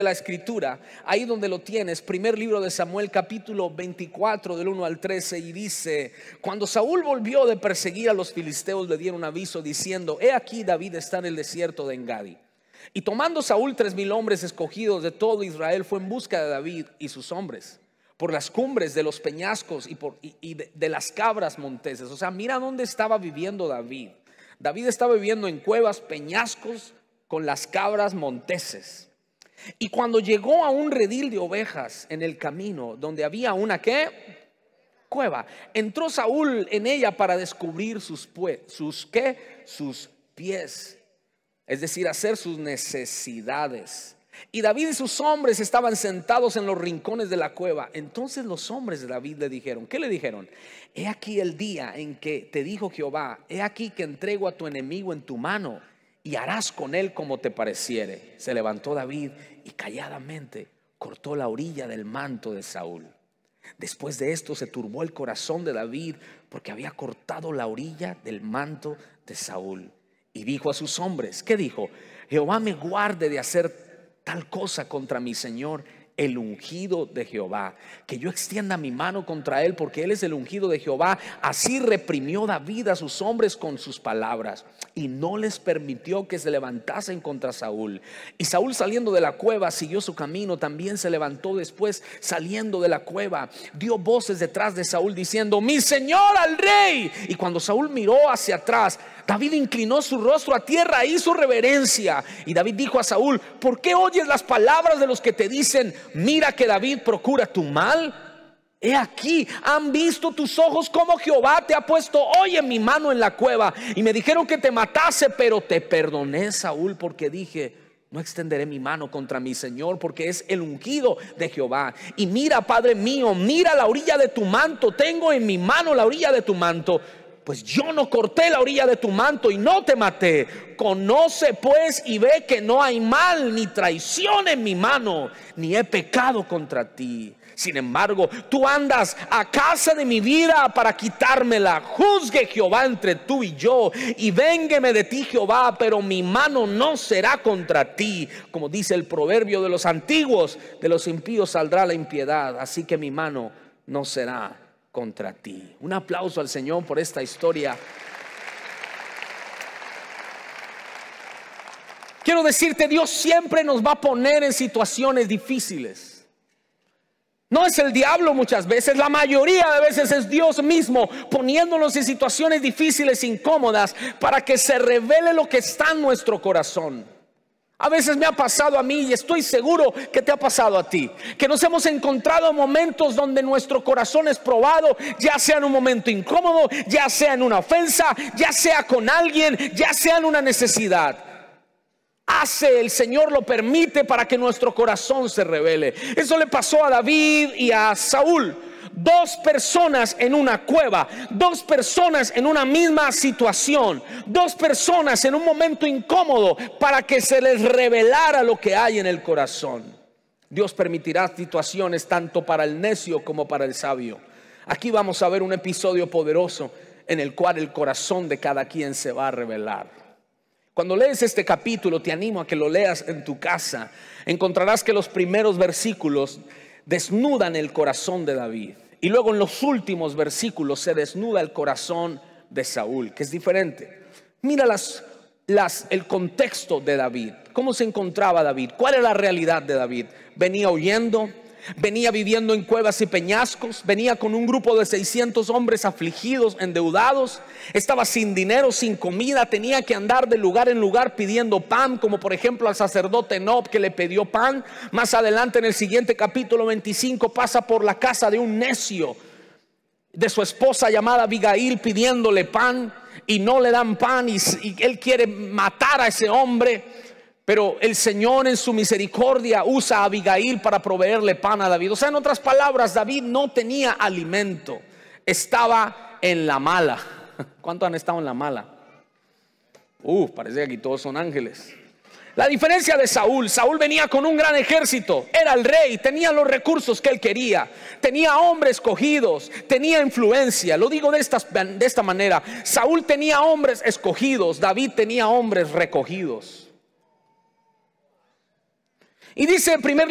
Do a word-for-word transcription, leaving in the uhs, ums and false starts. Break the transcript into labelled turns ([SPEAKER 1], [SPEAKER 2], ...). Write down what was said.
[SPEAKER 1] la escritura, ahí donde lo tienes, primer libro de Samuel, capítulo veinticuatro, del uno al trece, y dice: cuando Saúl volvió de perseguir a los filisteos, le dieron aviso diciendo: he aquí, David está en el desierto de Engadi. Y tomando Saúl tres mil hombres escogidos de todo Israel, fue en busca de David y sus hombres por las cumbres de los peñascos y, por, y, y de, de las cabras monteses. O sea, mira dónde estaba viviendo David. David estaba viviendo en cuevas, peñascos, con las cabras monteses. Y cuando llegó a un redil de ovejas en el camino, donde había una ¿qué? Cueva, entró Saúl en ella para descubrir sus, sus, ¿qué? sus pies, es decir, hacer sus necesidades. Y David y sus hombres estaban sentados en los rincones de la cueva. Entonces los hombres de David le dijeron, ¿qué le dijeron? He aquí el día en que te dijo Jehová: he aquí que entrego a tu enemigo en tu mano, y harás con él como te pareciere. Se levantó David y calladamente cortó la orilla del manto de Saúl. Después de esto se turbó el corazón de David, porque había cortado la orilla del manto de Saúl. Y dijo a sus hombres, ¿qué dijo? Jehová me guarde de hacer tal cosa contra mi señor, el ungido de Jehová, que yo extienda mi mano contra él, porque él es el ungido de Jehová. Así reprimió David a sus hombres con sus palabras, y no les permitió que se levantasen contra Saúl. Y Saúl, saliendo de la cueva, siguió su camino. También se levantó después, saliendo de la cueva, dio voces detrás de Saúl diciendo: mi señor al rey. Y cuando Saúl miró hacia atrás, David inclinó su rostro a tierra e hizo reverencia. Y David dijo a Saúl: ¿por qué oyes las palabras de los que te dicen: mira que David procura tu mal? He aquí, han visto tus ojos cómo Jehová te ha puesto hoy en mi mano en la cueva. Y me dijeron que te matase, pero te perdoné, Saúl, porque dije: no extenderé mi mano contra mi señor, porque es el ungido de Jehová. Y mira, Padre mío, mira la orilla de tu manto. Tengo en mi mano la orilla de tu manto, pues yo no corté la orilla de tu manto y no te maté. Conoce pues y ve que no hay mal ni traición en mi mano, ni he pecado contra ti. Sin embargo, tú andas a casa de mi vida para quitármela. Juzgue Jehová entre tú y yo, y véngueme de ti Jehová, pero mi mano no será contra ti. Como dice el proverbio de los antiguos: de los impíos saldrá la impiedad, así que mi mano no será contra ti. Un aplauso al Señor por esta historia. Quiero decirte, Dios siempre nos va a poner en situaciones difíciles. No es el diablo muchas veces, la mayoría de veces es Dios mismo poniéndonos en situaciones difíciles, incómodas, para que se revele lo que está en nuestro corazón. A veces me ha pasado a mí, y estoy seguro que te ha pasado a ti, que nos hemos encontrado en momentos donde nuestro corazón es probado, ya sea en un momento incómodo, ya sea en una ofensa, ya sea con alguien, ya sea en una necesidad. Hace, el Señor lo permite para que nuestro corazón se revele. Eso le pasó a David y a Saúl. Dos personas en una cueva, dos personas en una misma situación, dos personas en un momento incómodo, para que se les revelara lo que hay en el corazón. Dios permitirá situaciones tanto para el necio como para el sabio. Aquí vamos a ver un episodio poderoso en el cual el corazón de cada quien se va a revelar. Cuando lees este capítulo, te animo a que lo leas en tu casa. Encontrarás que los primeros versículos desnudan el corazón de David, y luego en los últimos versículos se desnuda el corazón de Saúl, que es diferente. Mira las, las, el contexto de David. ¿Cómo se encontraba David? ¿Cuál era la realidad de David? Venía huyendo, venía viviendo en cuevas y peñascos, venía con un grupo de seiscientos hombres afligidos, endeudados, estaba sin dinero, sin comida, tenía que andar de lugar en lugar pidiendo pan, como por ejemplo al sacerdote Nob, que le pidió pan. Más adelante, en el siguiente capítulo veinticinco, pasa por la casa de un necio, de su esposa llamada Abigail, pidiéndole pan, y no le dan pan, y, y él quiere matar a ese hombre. Pero el Señor en su misericordia usa a Abigail para proveerle pan a David. O sea, en otras palabras, David no tenía alimento, estaba en la mala. ¿Cuántos han estado en la mala? Uh, parece que aquí todos son ángeles. La diferencia de Saúl: Saúl venía con un gran ejército, era el rey, tenía los recursos que él quería, tenía hombres escogidos, tenía influencia. Lo digo de esta, de esta manera: Saúl tenía hombres escogidos, David tenía hombres recogidos. Y dice en primer